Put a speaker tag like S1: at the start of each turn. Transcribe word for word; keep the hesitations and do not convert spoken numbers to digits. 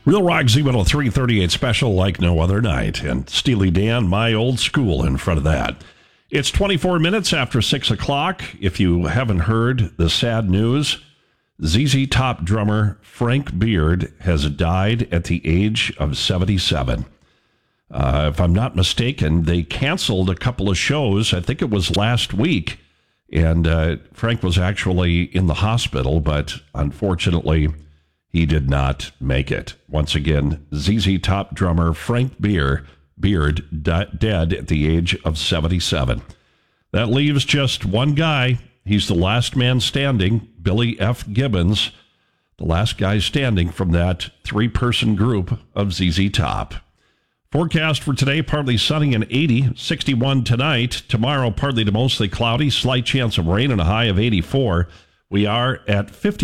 S1: Real Rock Z one oh three thirty-eight special like no other night. And Steely Dan, My Old School in front of that. It's twenty-four minutes after six o'clock. If you haven't heard the sad news, Z Z Top drummer Frank Beard has died at the age of seventy-seven. Uh, if I'm not mistaken, they canceled a couple of shows. I think it was last week. And uh, Frank was actually in the hospital, but unfortunately, he did not make it. Once again, Z Z Top drummer Frank Beard, Beard di- dead at the age of seventy-seven. That leaves just one guy. He's the last man standing, Billy F. Gibbons, the last guy standing from that three-person group of Z Z Top. Forecast for today, partly sunny and eighty, sixty-one tonight. Tomorrow, partly to mostly cloudy, slight chance of rain and a high of eighty-four. We are at fifty.